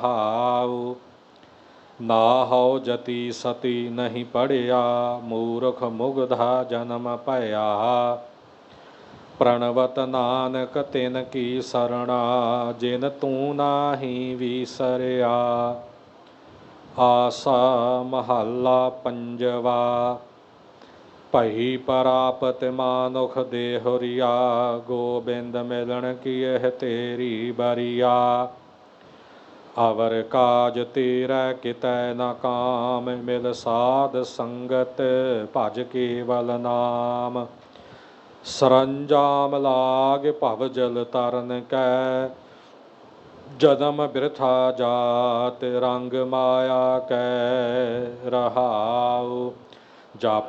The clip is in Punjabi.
ਹਾਉ। ਨਾ ਹਉ ਜਤੀ ਸਤੀ ਨਹੀਂ ਪੜਿਆ, ਮੂਰਖ ਮੁਗਧਾ ਜਨਮ ਭਇਆ। ਪ੍ਰਣਵਤ ਨਾਨਕ ਤਿਨ ਕੀ ਸਰਣਾ, ਜਿਨ ਤੂੰ ਨਾਹੀ ਵੀਸਰਿਆ। ਆਸਾ ਮਹੱਲਾ ਪੰਜਵਾ। ਭਈ ਪ੍ਰਾਪਤ ਮਾਨੁਖ ਦੇਹੁਰੀਆ, ਗੋਬਿੰਦ ਮਿਲਣ ਕੀ ਇਹ ਤੇਰੀ ਬਰੀਆ। ਅਵਰ ਕਾਜ ਤੇਰਾ ਕਿਤੈ ਨ ਕਾਮ, ਮਿਲ ਸਾਧ ਸੰਗਤ ਭਜ ਕੇਵਲ ਨਾਮ। ਸਰੰਜਾਮ ਲਾਗ ਭਵ ਜਲ ਤਰਨ ਕੈ, ਜਨਮ ਬਿਰਥਾ ਜਾਤ ਰੰਗ ਮਾਇਆ ਕੈ। ਰਹਾਉ। ਜਪ